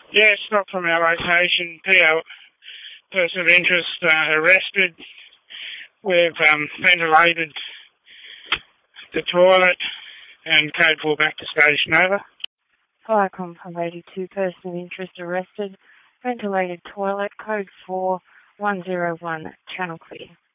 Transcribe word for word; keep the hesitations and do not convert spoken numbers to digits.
Yeah, stop from our location. P O, person of interest, uh, arrested. We've um, ventilated the toilet and code four back to station, over. Viacom from eighty-two, person of interest arrested. Ventilated toilet, code four one zero one, channel clear.